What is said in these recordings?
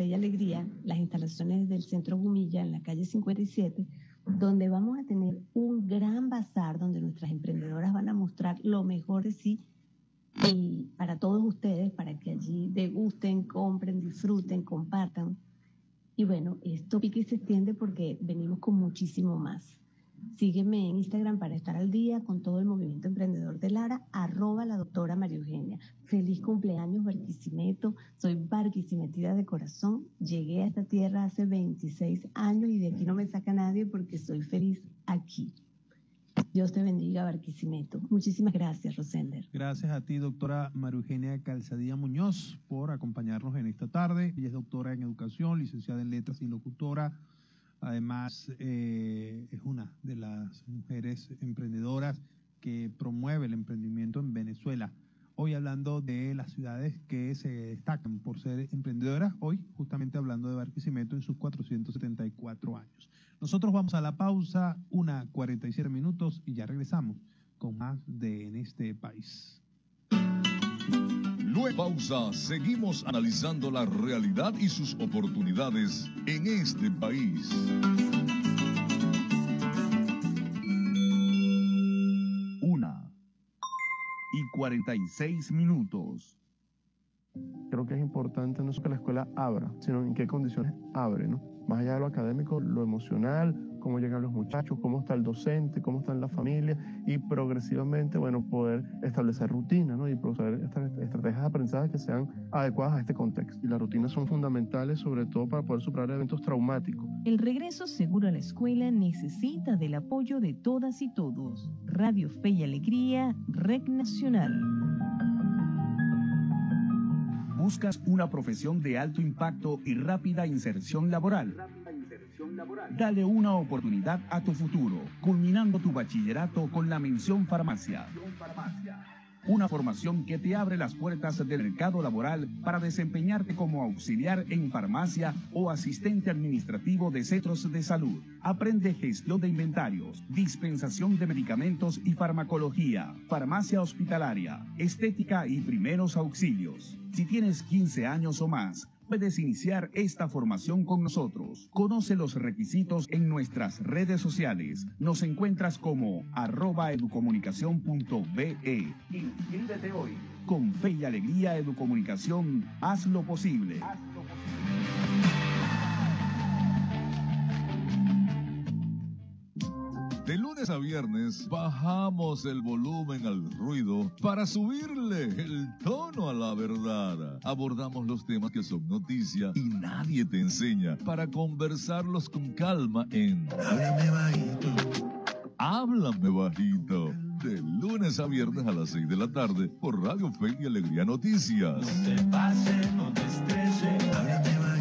Fe y Alegría, las instalaciones del Centro Gumilla en la calle 57, donde vamos a tener un gran bazar donde nuestras emprendedoras van a mostrar lo mejor de sí y para todos ustedes, para que allí degusten, compren, disfruten, compartan. Y bueno, esto pique y se extiende porque venimos con muchísimo más. Sígueme en Instagram para estar al día con todo el movimiento emprendedor de Lara, @la doctora María Eugenia. Feliz cumpleaños, Barquisimeto. Soy barquisimetida de corazón. Llegué a esta tierra hace 26 años y de aquí no me saca nadie porque soy feliz aquí. Dios te bendiga, Barquisimeto. Muchísimas gracias, Rosender. Gracias a ti, doctora María Eugenia Calzadilla Muñoz, por acompañarnos en esta tarde. Ella es doctora en educación, licenciada en letras y locutora. Además, es una de las mujeres emprendedoras que promueve el emprendimiento en Venezuela. Hoy hablando de las ciudades que se destacan por ser emprendedoras, hoy justamente hablando de Barquisimeto en sus 474 años. Nosotros vamos a la pausa, 1:47 y ya regresamos con más de En este país. Luego de pausa, seguimos analizando la realidad y sus oportunidades en este país. 1:46. Creo que es importante no solo que la escuela abra, sino en qué condiciones abre, ¿no? Más allá de lo académico, lo emocional, cómo llegan los muchachos, cómo está el docente, cómo está la familia y progresivamente, bueno, poder establecer rutinas, ¿no? Y proceder estrategias de aprendizaje que sean adecuadas a este contexto. Y las rutinas son fundamentales, sobre todo para poder superar eventos traumáticos. El regreso seguro a la escuela necesita del apoyo de todas y todos. Radio Fe y Alegría, Red Nacional. ¿Buscas una profesión de alto impacto y rápida inserción laboral? Dale una oportunidad a tu futuro, culminando tu bachillerato con la mención farmacia. Una formación que te abre las puertas del mercado laboral para desempeñarte como auxiliar en farmacia o asistente administrativo de centros de salud. Aprende gestión de inventarios, dispensación de medicamentos y farmacología, farmacia hospitalaria, estética y primeros auxilios. Si tienes 15 años o más, puedes iniciar esta formación con nosotros. Conoce los requisitos en nuestras redes sociales. Nos encuentras como @educomunicacion.be. Inscríbete hoy. Con Fe y Alegría Educomunicación, haz lo posible. De lunes a viernes bajamos el volumen al ruido para subirle el tono a la verdad. Abordamos los temas que son noticia y nadie te enseña para conversarlos con calma en Háblame Bajito. Háblame Bajito. De lunes a viernes a las 6 de la tarde por Radio Fe y Alegría Noticias. No te pases, no te estreses, háblame bajito.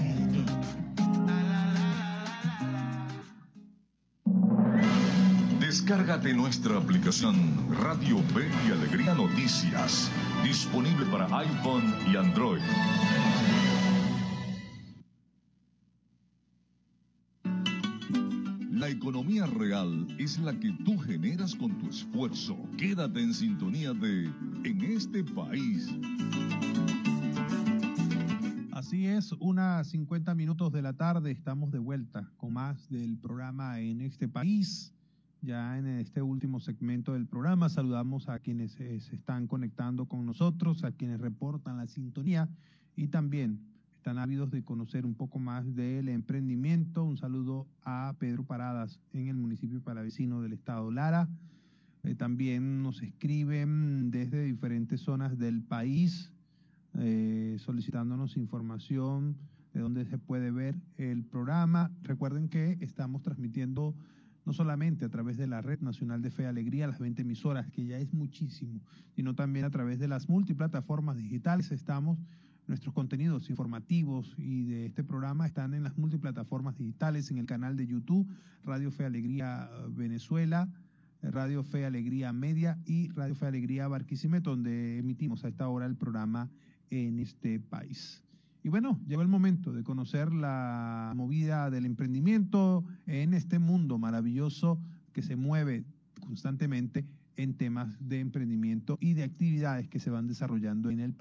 Descárgate nuestra aplicación Radio Fe y Alegría Noticias, disponible para iPhone y Android. La economía real es la que tú generas con tu esfuerzo. Quédate en sintonía de En este país. Así es, 1:50 de la tarde, estamos de vuelta con más del programa En este país. Ya en este último segmento del programa saludamos a quienes se están conectando con nosotros, a quienes reportan la sintonía y también están ávidos de conocer un poco más del emprendimiento. Un saludo a Pedro Paradas en el municipio palavecino del estado Lara. También nos escriben desde diferentes zonas del país solicitándonos información de dónde se puede ver el programa. Recuerden que estamos transmitiendo no solamente a través de la Red Nacional de Fe y Alegría, las 20 emisoras, que ya es muchísimo, sino también a través de las multiplataformas digitales. Nuestros contenidos informativos y de este programa están en las multiplataformas digitales, en el canal de YouTube, Radio Fe y Alegría Venezuela, Radio Fe y Alegría Media y Radio Fe y Alegría Barquisimeto, donde emitimos a esta hora el programa En este país. Y bueno, llegó el momento de conocer la movida del emprendimiento en este mundo maravilloso que se mueve constantemente en temas de emprendimiento y de actividades que se van desarrollando en el país.